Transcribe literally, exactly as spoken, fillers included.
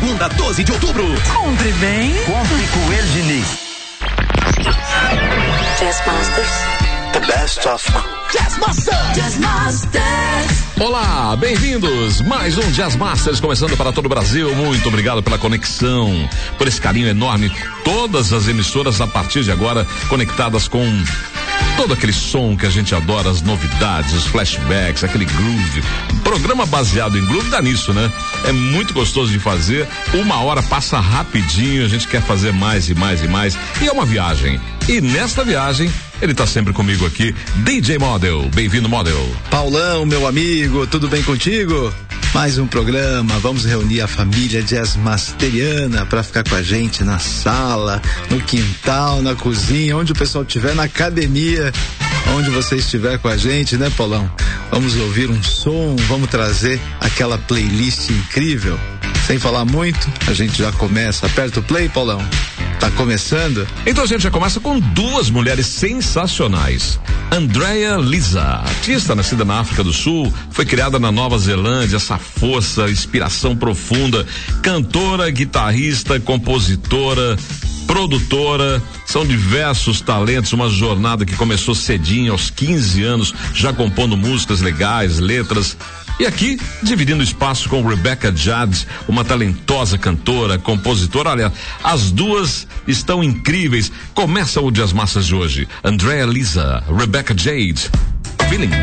segunda, doze de outubro. Compre bem. Compre com ele, Diniz. Jazz Masters. The best of Jazz Masters. Jazz Masters. Olá, bem-vindos. Mais um Jazz Masters começando para todo o Brasil. Muito obrigado pela conexão, por esse carinho enorme. Todas as emissoras a partir de agora conectadas com todo aquele som que a gente adora, as novidades, os flashbacks, aquele groove. Programa baseado em groove dá nisso, né? É muito gostoso de fazer. Uma hora passa rapidinho, a gente quer fazer mais e mais e mais. E é uma viagem. E nesta viagem, ele tá sempre comigo aqui, D J Model. Bem-vindo, Model. Paulão, meu amigo, tudo bem contigo? Mais um programa, vamos reunir a família Jazz Masteriana para ficar com a gente na sala, no quintal, na cozinha, onde o pessoal estiver, na academia, onde você estiver com a gente, né, Paulão? Vamos ouvir um som, vamos trazer aquela playlist incrível. Sem falar muito, a gente já começa. Aperta o play, Paulão. Tá começando? Então a gente já começa com duas mulheres sensacionais. Andrea Lisa, artista nascida na África do Sul, foi criada na Nova Zelândia, essa força, inspiração profunda, cantora, guitarrista, compositora, produtora, são diversos talentos, uma jornada que começou cedinho, aos quinze anos, já compondo músicas legais, letras. E aqui, dividindo espaço com Rebecca Jade, uma talentosa cantora, compositora. Olha, as duas estão incríveis. Começa o Jazz Masters de hoje. Andrea Lisa, Rebecca Jade, Feeling.